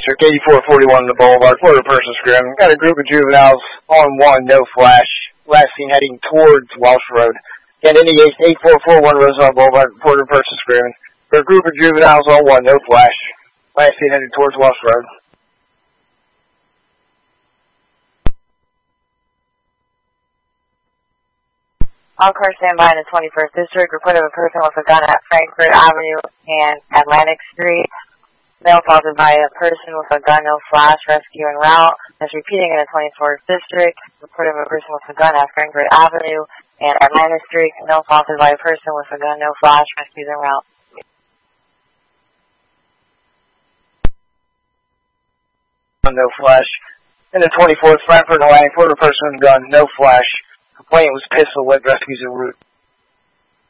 District 8441 on the Boulevard, Florida Person Scrim. Got a group of juveniles on 1, no flash. Last seen heading towards Walsh Road. And indicates 8441 Roosevelt Boulevard, Florida Person Scrim. For a group of juveniles on 1, no flash. Last seen heading towards Walsh Road. All cars stand by in the 21st District. Report of a person with a gun at Frankfurt Avenue and Atlantic Street. Mail assaulted by a person with a gun, no flash, rescue en route. That's repeating in the 24th District. Report of a person with a gun at Frankfurt Avenue and Atlantic Street. Mail assaulted by a person with a gun, no flash, rescue en route. No flash. In the 24th, Frankfurt Atlantic, Florida Person with a gun, no flash. Complaint was pistol whip, rescues en route.